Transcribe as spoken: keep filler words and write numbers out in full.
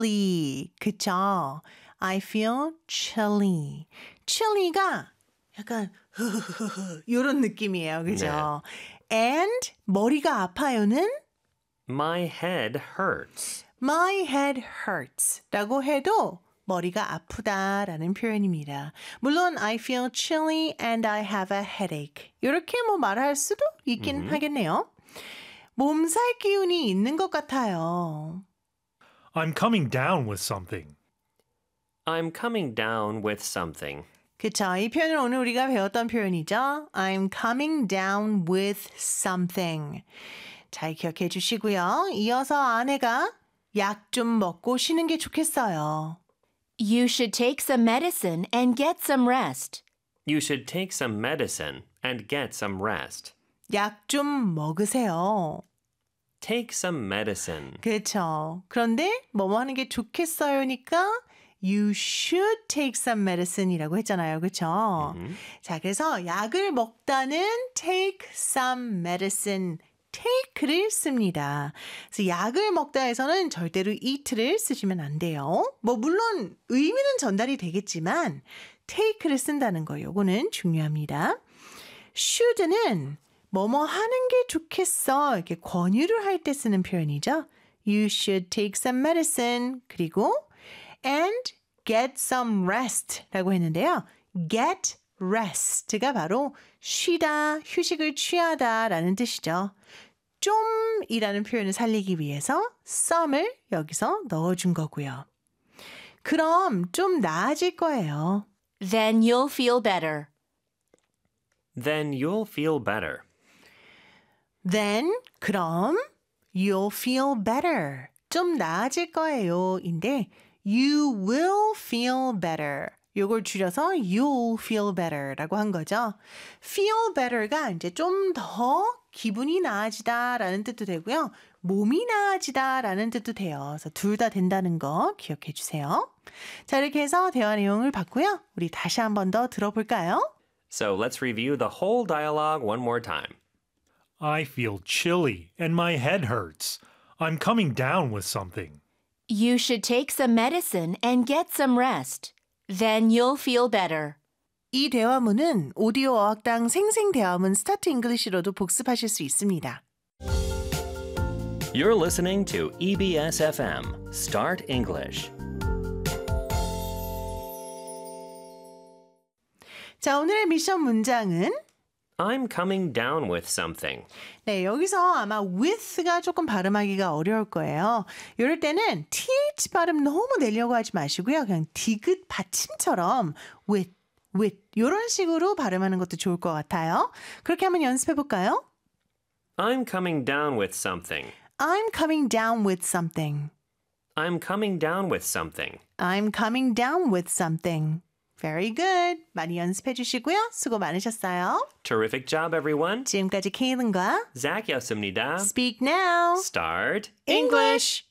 chilly. 그쵸? I feel chilly. chilly가 약간 이런 느낌이에요. 그죠? And 머리가 아파요는 My head hurts. My head hurts 라고 해도 머리가 아프다라는 표현입니다. 물론 I feel chilly and I have a headache. 이렇게 뭐 말할 수도 있긴 Mm-hmm. 하겠네요. 몸살 기운이 있는 것 같아요. I'm coming down with something. I'm coming down with something. 그쵸. 이 표현은 오늘 우리가 배웠던 표현이죠. I'm coming down with something. 잘 기억해 주시고요. 이어서 아내가 약 좀 먹고 쉬는 게 좋겠어요. You should take some medicine and get some rest. You should take some medicine and get some rest. 약 좀 먹으세요. Take some medicine. 그렇죠. 그런데 뭐뭐 하는 게 좋겠어요니까 You should take some medicine이라고 했잖아요. 그렇죠? Mm-hmm. 자, 그래서 약을 먹다는 take some medicine. take를 씁니다. 그래서 약을 먹다에서는 절대로 eat를 쓰시면 안 돼요. 뭐 물론 의미는 전달이 되겠지만 take를 쓴다는 거 요거는 중요합니다. should는 뭐뭐 하는 게 좋겠어 이렇게 권유를 할 때 쓰는 표현이죠. You should take some medicine 그리고 and get some rest 라고 했는데요. get rest가 바로 쉬다, 휴식을 취하다 라는 뜻이죠. 좀이라는 표현을 살리기 위해서 some을 여기서 넣어준 거고요. 그럼 좀 나아질 거예요. Then you'll feel better. Then you'll feel better. Then 그럼 you'll feel better. 좀 나아질 거예요. 인데 you will feel better. 요걸 줄여서 you'll feel better 라고 한 거죠. feel better가 이제 좀 더 기분이 나아지다 라는 뜻도 되고요. 몸이 나아지다 라는 뜻도 돼요. 그래서 둘 다 된다는 거 기억해 주세요. 자, 이렇게 해서 대화 내용을 봤고요. 우리 다시 한 번 더 들어볼까요? So let's review the whole dialogue one more time. I feel chilly and my head hurts. I'm coming down with something. You should take some medicine and get some rest. Then you'll feel better. 이 대화문은 오디오 어학당 생생대화문 스타트 잉글리시로도 복습하실 수 있습니다. You're listening to E B S F M, Start English. 자, 오늘의 미션 문장은 I'm coming down with something. 네, 여기서 아마 with가 조금 발음하기가 어려울 거예요. 이럴 때는 th 발음 너무 내려고 하지 마시고요. 그냥 디귿 받침처럼 with, with 이런 식으로 발음하는 것도 좋을 것 같아요. 그렇게 한번 연습해 볼까요? I'm coming down with something. I'm coming down with something. I'm coming down with something. I'm coming down with something. Very good. 많이 연습해 주시고요. 수고 많으셨어요. Terrific job, everyone. 지금까지 케일린과 Zach였습니다. Speak Now. Start English.